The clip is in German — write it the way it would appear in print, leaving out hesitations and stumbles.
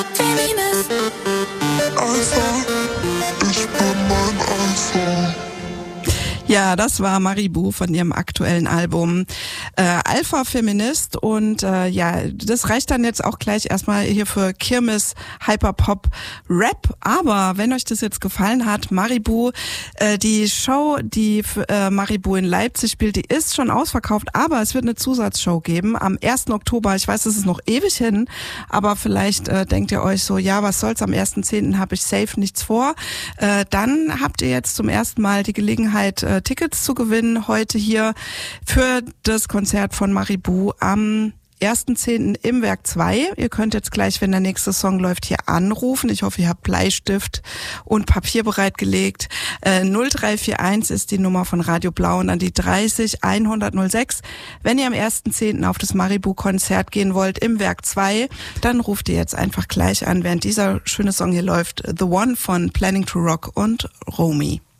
Alpha, ich bin mein Alpha. Ja, das war Maribou von ihrem aktuellen Album Alpha Feminist und ja, das reicht dann jetzt auch gleich erstmal hier für Kirmes Hyperpop Rap, aber wenn euch das jetzt gefallen hat, Maribou, die Show, die Maribou in Leipzig spielt, die ist schon ausverkauft, aber es wird eine Zusatzshow geben am 1. Oktober, ich weiß, es ist noch ewig hin, aber vielleicht denkt ihr euch so, ja, was soll's, am 1.10. habe ich safe nichts vor, dann habt ihr jetzt zum ersten Mal die Gelegenheit, Tickets zu gewinnen heute hier für das Konzert von Maribou am 1.10. im Werk 2. Ihr könnt jetzt gleich, wenn der nächste Song läuft, hier anrufen. Ich hoffe, ihr habt Bleistift und Papier bereitgelegt. 0341 ist die Nummer von Radio Blau und dann die 30 100 06. Wenn ihr am 1.10. auf das Maribou-Konzert gehen wollt im Werk 2, dann ruft ihr jetzt einfach gleich an, während dieser schöne Song hier läuft. The One von Planning to Rock und Romy.